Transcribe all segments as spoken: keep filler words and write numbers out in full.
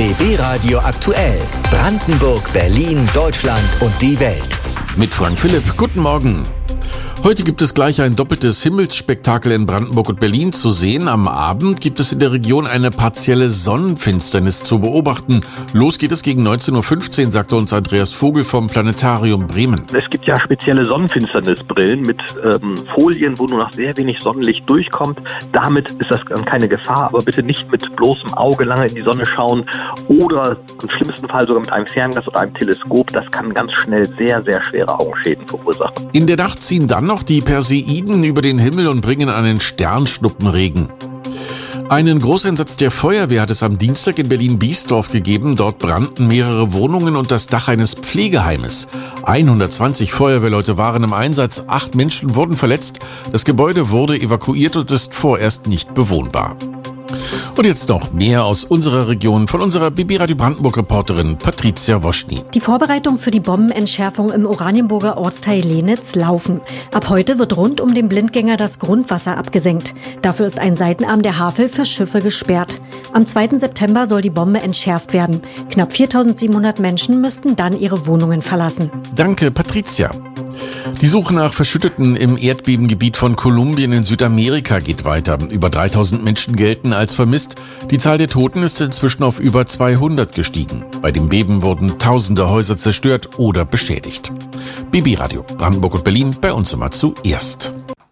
B B Radio aktuell. Brandenburg, Berlin, Deutschland und die Welt. Mit Frank Philipp. Guten Morgen. Heute gibt es gleich ein doppeltes Himmelsspektakel in Brandenburg und Berlin zu sehen. Am Abend gibt es in der Region eine partielle Sonnenfinsternis zu beobachten. Los geht es gegen neunzehn Uhr fünfzehn, sagte uns Andreas Vogel vom Planetarium Bremen. Es gibt ja spezielle Sonnenfinsternisbrillen mit ähm, Folien, wo nur noch sehr wenig Sonnenlicht durchkommt. Damit ist das keine Gefahr, aber bitte nicht mit bloßem Auge lange in die Sonne schauen oder im schlimmsten Fall sogar mit einem Fernglas oder einem Teleskop. Das kann ganz schnell sehr, sehr schwere Augenschäden verursachen. In der Nacht ziehen dann noch die Perseiden über den Himmel und bringen einen Sternschnuppenregen. Einen Großeinsatz der Feuerwehr hat es am Dienstag in Berlin-Biesdorf gegeben. Dort brannten mehrere Wohnungen und das Dach eines Pflegeheimes. hundertzwanzig Feuerwehrleute waren im Einsatz, acht Menschen wurden verletzt. Das Gebäude wurde evakuiert und ist vorerst nicht bewohnbar. Und jetzt noch mehr aus unserer Region von unserer B B Radio Brandenburg-Reporterin Patricia Woschny. Die Vorbereitungen für die Bombenentschärfung im Oranienburger Ortsteil Lenitz laufen. Ab heute wird rund um den Blindgänger das Grundwasser abgesenkt. Dafür ist ein Seitenarm der Havel für Schiffe gesperrt. Am zweiten September soll die Bombe entschärft werden. Knapp viertausendsiebenhundert Menschen müssten dann ihre Wohnungen verlassen. Danke, Patricia. Die Suche nach Verschütteten im Erdbebengebiet von Kolumbien in Südamerika geht weiter. Über dreitausend Menschen gelten als vermisst. Die Zahl der Toten ist inzwischen auf über zweihundert gestiegen. Bei dem Beben wurden tausende Häuser zerstört oder beschädigt. B B Radio Brandenburg und Berlin, bei uns immer zuerst.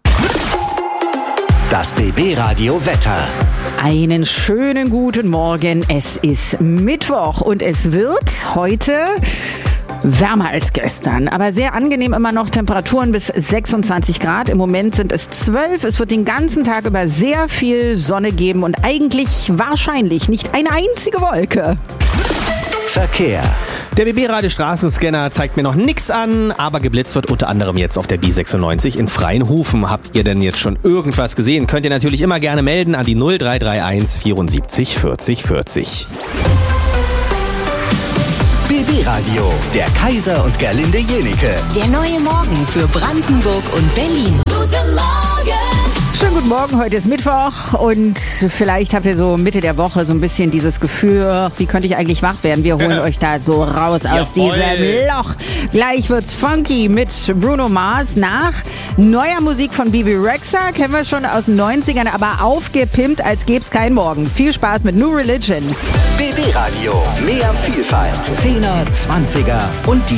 Das B B Radio Wetter. Einen schönen guten Morgen. Es ist Mittwoch und es wird heute wärmer als gestern, aber sehr angenehm immer noch. Temperaturen bis sechsundzwanzig Grad. Im Moment sind es zwölf. Es wird den ganzen Tag über sehr viel Sonne geben und eigentlich wahrscheinlich nicht eine einzige Wolke. Verkehr. Der B B-Radio Straßenscanner zeigt mir noch nichts an, aber geblitzt wird unter anderem jetzt auf der B sechsundneunzig in Freienhofen. Habt ihr denn jetzt schon irgendwas gesehen? Könnt ihr natürlich immer gerne melden an die null drei drei eins vierundsiebzig vierzig vierzig. B B Radio, der Kaiser und Gerlinde Jenike. Der neue Morgen für Brandenburg und Berlin. Guten Morgen! Schönen guten Morgen, heute ist Mittwoch und vielleicht habt ihr so Mitte der Woche so ein bisschen dieses Gefühl, ach, wie könnte ich eigentlich wach werden? Wir holen ja. euch da so raus aus Jawohl. diesem Loch. Gleich wird's funky mit Bruno Mars nach neuer Musik von Bebe Rexha, kennen wir schon aus den neunzigern, aber aufgepimpt, als gäb's keinen Morgen. Viel Spaß mit New Religion. B B Radio, mehr Vielfalt, Zehner, Zwanziger und die